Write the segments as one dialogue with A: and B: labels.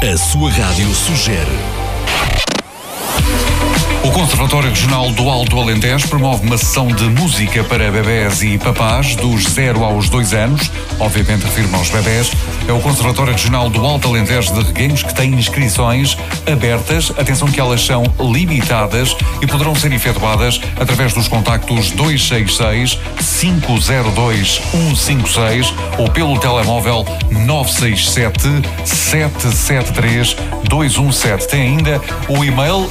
A: A sua rádio sugere.
B: O Conservatório Regional do Alto Alentejo promove uma sessão de música para bebés e papás dos 0 aos 2 anos. Obviamente refiro-me aos bebés. É o Conservatório Regional do Alto Alentejo de Reguengos que tem inscrições abertas. Atenção que elas são limitadas e poderão ser efetuadas através dos contactos 266 502 156 ou pelo telemóvel 967 773 217. Tem ainda o e-mail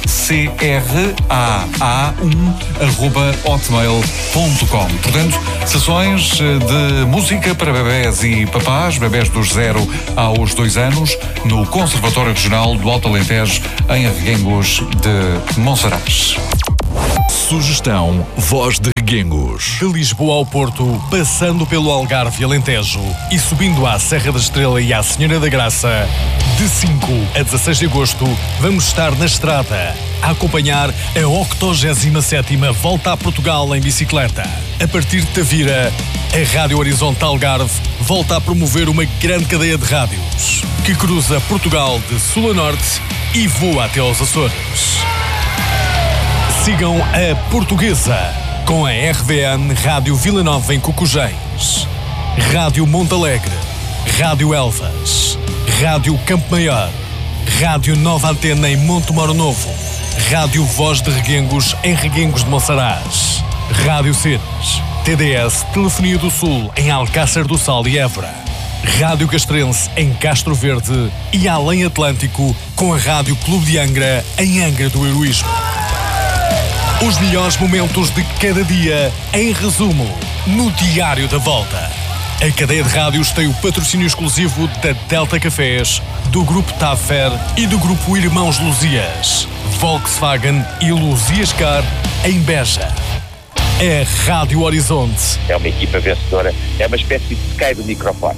B: craa1@hotmail.com. Portanto, sessões de música para bebés e papás, bebés dos 0 aos 2 anos, no Conservatório Regional do Alto Alentejo, em Reguengos de Monsaraz.
A: Sugestão Voz de Reguengos.
C: De Lisboa ao Porto, passando pelo Algarve e Alentejo e subindo à Serra da Estrela e à Senhora da Graça, de 5 a 16 de agosto, vamos estar na estrada a acompanhar a 87ª Volta a Portugal em bicicleta. A partir de Tavira, a Rádio Horizonte Algarve volta a promover uma grande cadeia de rádios que cruza Portugal de sul a norte e voa até aos Açores. Sigam a Portuguesa com a RVN Rádio Vila Nova em Cocujães, Rádio Montalegre, Rádio Elvas, Rádio Campo Maior, Rádio Nova Antena em Montemoro Novo, Rádio Voz de Reguengos em Reguengos de Monsaraz, Rádio Ceres, TDS Telefonia do Sul em Alcácer do Sal e Évora, Rádio Castrense em Castro Verde e Além Atlântico com a Rádio Clube de Angra em Angra do Heroísmo. Os melhores momentos de cada dia, em resumo, no Diário da Volta. A cadeia de rádios tem o patrocínio exclusivo da Delta Cafés, do Grupo Tafer e do Grupo Irmãos Luzias, Volkswagen e Luzias Car em Beja. É Rádio Horizonte.
D: É uma equipa vencedora, é uma espécie de Sky do microfone.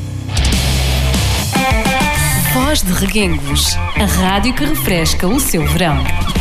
E: Voz de Reguengos, a rádio que refresca o seu verão.